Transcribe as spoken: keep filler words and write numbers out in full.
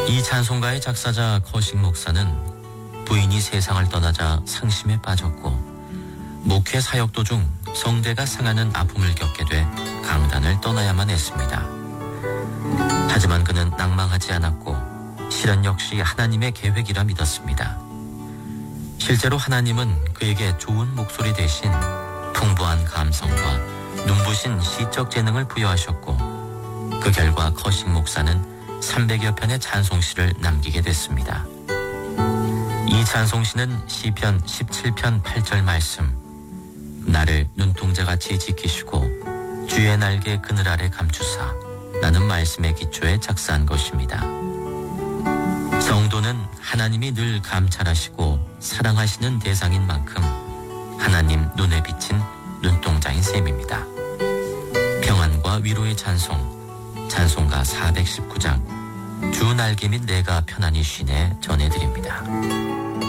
이 찬송가의 작사자 거식 목사는 부인이 세상을 떠나자 상심에 빠졌고 목회 사역 도중 성대가 상하는 아픔을 겪게 돼 강단을 떠나야만 했습니다. 하지만 그는 낭망하지 않았고 시련 역시 하나님의 계획이라 믿었습니다. 실제로 하나님은 그에게 좋은 목소리 대신 풍부한 감성과 눈부신 시적 재능을 부여하셨고 그 결과 거식 목사는 삼백여 편의 찬송시를 남기게 됐습니다. 이 찬송시는 시편 십칠 편 팔 절 말씀, 나를 눈동자같이 지키시고 주의 날개 그늘 아래 감추사 라는 말씀의 기초에 작사한 것입니다. 성도는 하나님이 늘 감찰하시고 사랑하시는 대상인 만큼 하나님 눈에 비친 눈동자인 셈입니다. 평안과 위로의 찬송, 찬송가 사백십구 장 주 날개 및 내가 편안히 쉬네 전해드립니다.